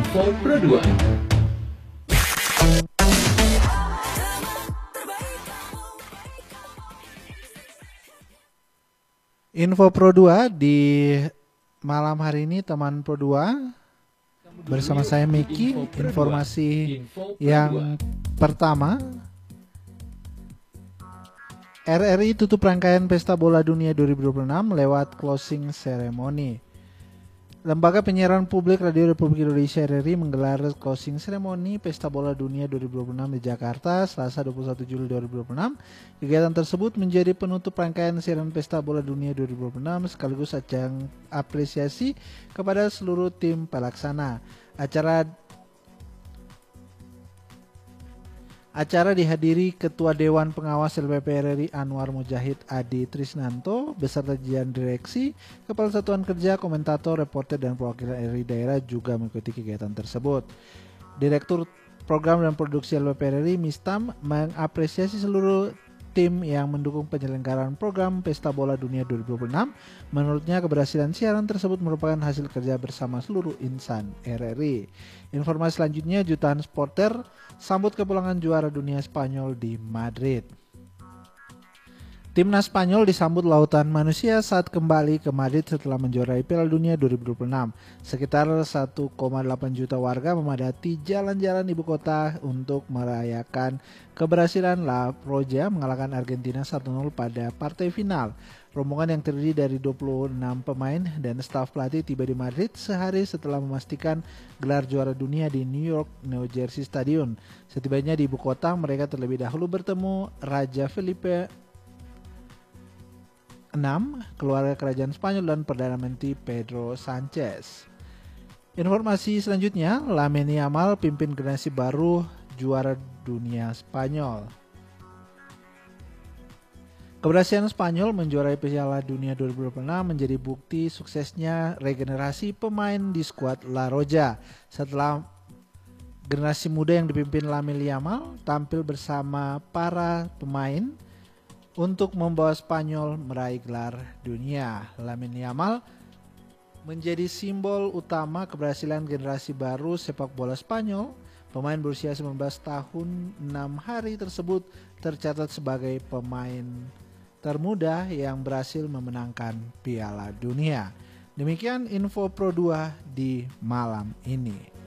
Info Pro 2. Info Pro 2 di malam hari ini, teman Pro 2, bersama saya Miki. Informasi yang pertama, RRI tutup rangkaian Pesta Bola Dunia 2026 lewat closing ceremony. Lembaga Penyiaran Publik Radio Republik Indonesia RRI menggelar closing ceremony Pesta Bola Dunia 2026 di Jakarta, Selasa 21 Juli 2026. Kegiatan tersebut menjadi penutup rangkaian siaran Pesta Bola Dunia 2026 sekaligus ajang apresiasi kepada seluruh tim pelaksana. Acara dihadiri Ketua Dewan Pengawas LPP RRI Anwar Mujahid Adi Trisnanto beserta jajaran direksi, Kepala Satuan Kerja, komentator, reporter, dan perwakilan RRI daerah juga mengikuti kegiatan tersebut. Direktur Program dan Produksi LPP RRI Mistam mengapresiasi seluruh tim yang mendukung penyelenggaraan program Pesta Bola Dunia 2026. Menurutnya keberhasilan siaran tersebut merupakan hasil kerja bersama seluruh insan RRI. Informasi selanjutnya, jutaan supporter sambut kepulangan juara dunia Spanyol di Madrid. Timnas Spanyol disambut lautan manusia saat kembali ke Madrid setelah menjuarai Piala Dunia 2026. Sekitar 1,8 juta warga memadati jalan-jalan ibu kota untuk merayakan keberhasilan La Roja mengalahkan Argentina 1-0 pada partai final. Rombongan yang terdiri dari 26 pemain dan staf pelatih tiba di Madrid sehari setelah memastikan gelar juara dunia di New York New Jersey Stadium. Setibanya di ibu kota, mereka terlebih dahulu bertemu Raja Felipe VI, keluarga kerajaan Spanyol, dan Perdana Menteri Pedro Sanchez. Informasi selanjutnya, Lamine Yamal pimpin generasi baru juara dunia Spanyol. Keberhasilan Spanyol menjuarai Piala Dunia 2026 menjadi bukti suksesnya regenerasi pemain di skuad La Roja. Setelah generasi muda yang dipimpin Lamine Yamal tampil bersama para pemain untuk membawa Spanyol meraih gelar dunia. Lamine Yamal menjadi simbol utama keberhasilan generasi baru sepak bola Spanyol. Pemain berusia 19 tahun 6 hari tersebut tercatat sebagai pemain termuda yang berhasil memenangkan Piala Dunia. Demikian Info Pro 2 di malam ini.